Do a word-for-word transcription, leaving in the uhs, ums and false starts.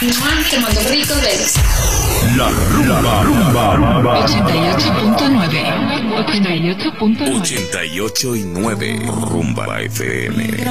Te mando ricos besos. La rumba, rumba, rumba. ochenta y ocho punto nueve. ochenta y ocho punto nueve. ochenta y ocho y nueve. Rumba F M.